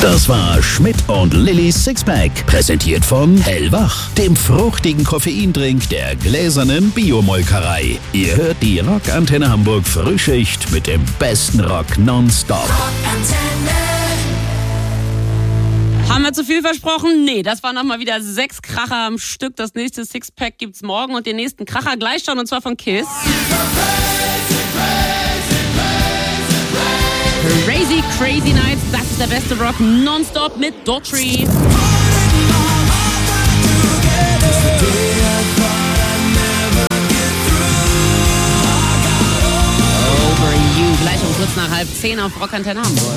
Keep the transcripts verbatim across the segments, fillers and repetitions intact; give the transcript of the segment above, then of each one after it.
Das war Schmidt und Lillys Sixpack, präsentiert von Hellwach, dem fruchtigen Koffeindrink der gläsernen Biomolkerei. Ihr hört die Rockantenne Hamburg Frühschicht mit dem besten Rock nonstop. Haben wir zu viel versprochen? Nee, das waren nochmal wieder sechs Kracher am Stück. Das nächste Sixpack gibt's morgen und den nächsten Kracher gleich schon, und zwar von Kiss. Crazy, Crazy Nights, das ist der beste Rock nonstop mit Daughtry. Over You, gleich um kurz nach halb zehn auf Rockantenne Hamburg.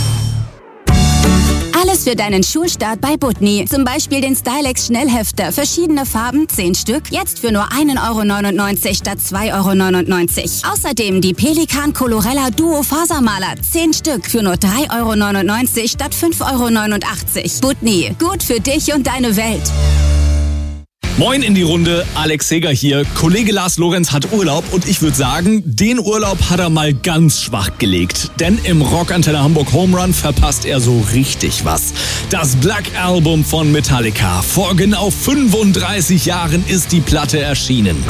Alles für deinen Schulstart bei Butni. Zum Beispiel den Stylex Schnellhefter. Verschiedene Farben, zehn Stück. Jetzt für nur ein Euro neunundneunzig statt zwei Euro neunundneunzig. Außerdem die Pelikan Colorella Duo Fasermaler. zehn Stück für nur drei Euro neunundneunzig statt fünf Euro neunundachtzig. Butni. Gut für dich und deine Welt. Moin in die Runde, Alex Seger hier. Kollege Lars Lorenz hat Urlaub und ich würde sagen, den Urlaub hat er mal ganz schwach gelegt. Denn im Rockantenne Hamburg Home Run verpasst er so richtig was. Das Black Album von Metallica. Vor genau fünfunddreißig Jahren ist die Platte erschienen.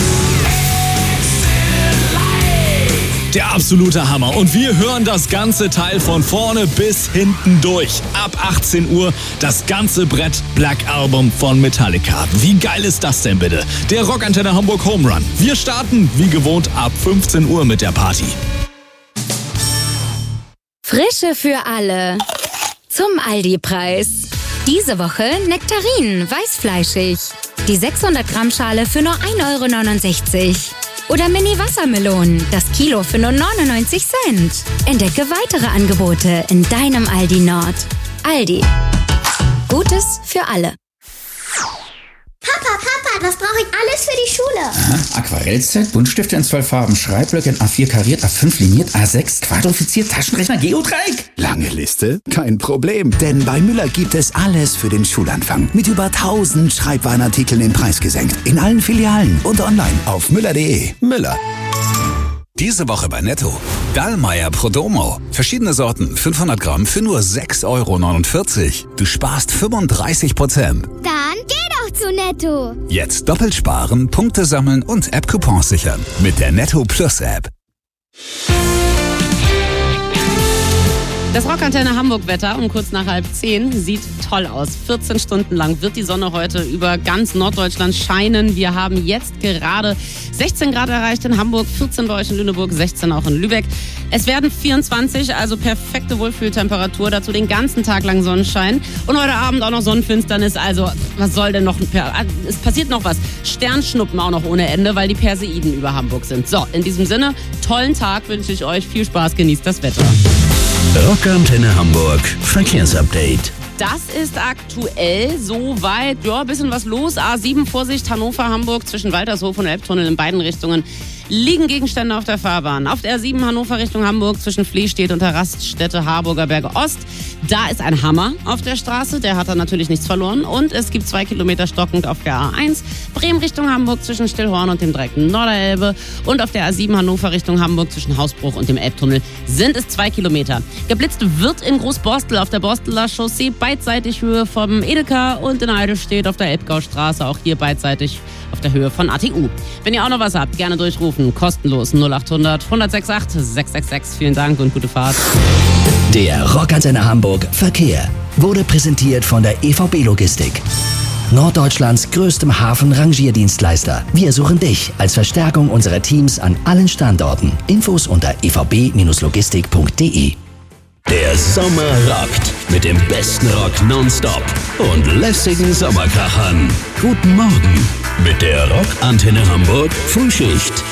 Der absolute Hammer. Und wir hören das ganze Teil von vorne bis hinten durch. Ab achtzehn Uhr das ganze Brett Black Album von Metallica. Wie geil ist das denn bitte? Der Rockantenne Hamburg Home Run. Wir starten wie gewohnt ab fünfzehn Uhr mit der Party. Frische für alle. Zum Aldi-Preis. Diese Woche Nektarinen, weißfleischig. Die sechshundert Gramm Schale für nur ein Euro neunundsechzig. Oder Mini-Wassermelonen, das Kilo für nur neunundneunzig Cent. Entdecke weitere Angebote in deinem Aldi Nord. Aldi. Gutes für alle. Papa, Papa, was brauche ich alles für die Schule? Aha, Aquarellset, Buntstifte in zwölf Farben, Schreibblöcke in A vier kariert, A fünf liniert, A sechs quadrifiziert, Taschenrechner, Geodreieck. Lange Liste? Kein Problem, denn bei Müller gibt es alles für den Schulanfang. Mit über tausend Schreibwarenartikeln den Preis gesenkt. In allen Filialen und online auf müller punkt de. Müller. Diese Woche bei Netto. Dallmayr Prodomo. Verschiedene Sorten, fünfhundert Gramm für nur sechs Euro neunundvierzig. Du sparst fünfunddreißig Prozent. Dann geh doch zu Netto. Jetzt doppelt sparen, Punkte sammeln und App-Coupons sichern. Mit der Netto Plus App. Das Rockantenne Hamburg-Wetter um kurz nach halb zehn sieht toll aus. vierzehn Stunden lang wird die Sonne heute über ganz Norddeutschland scheinen. Wir haben jetzt gerade sechzehn Grad erreicht in Hamburg, vierzehn bei euch in Lüneburg, sechzehn auch in Lübeck. Es werden vierundzwanzig, also perfekte Wohlfühltemperatur, dazu den ganzen Tag lang Sonnenschein. Und heute Abend auch noch Sonnenfinsternis, also was soll denn noch? Es passiert noch was. Sternschnuppen auch noch ohne Ende, weil die Perseiden über Hamburg sind. So, in diesem Sinne, tollen Tag wünsche ich euch. Viel Spaß, genießt das Wetter. Rockantenne Hamburg Verkehrsupdate. Das ist aktuell soweit, ja, ein bisschen was los. A sieben, Vorsicht, Hannover, Hamburg, zwischen Waltershof und Elbtunnel in beiden Richtungen liegen Gegenstände auf der Fahrbahn. Auf der R sieben Hannover Richtung Hamburg zwischen Flehstedt und der Raststätte Harburger Berge Ost. Da ist ein Hammer auf der Straße, der hat da natürlich nichts verloren. Und es gibt zwei Kilometer stockend auf der A eins. Bremen Richtung Hamburg zwischen Stillhorn und dem direkten Norderelbe. Und auf der A sieben Hannover Richtung Hamburg zwischen Hausbruch und dem Elbtunnel sind es zwei Kilometer. Geblitzt wird in Großborstel auf der Borsteler Chaussee beidseitig Höhe vom Edeka und in Eidelstedt auf der Elbgaustraße auch hier beidseitig auf der Höhe von A T U. Wenn ihr auch noch was habt, gerne durchrufen. Kostenlos null achthundert, hundertsechsundachtzig, sechshundertsechsundsechzig. Vielen Dank und gute Fahrt. Der Rockantenne Hamburg Verkehr wurde präsentiert von der E V B Logistik. Norddeutschlands größtem Hafen-Rangierdienstleister. Wir suchen dich als Verstärkung unserer Teams an allen Standorten. Infos unter e v b logistik punkt de. Der Sommer rockt mit dem besten Rock nonstop und lässigen Sommerkrachern. Guten Morgen mit der Rockantenne Hamburg Frühschicht.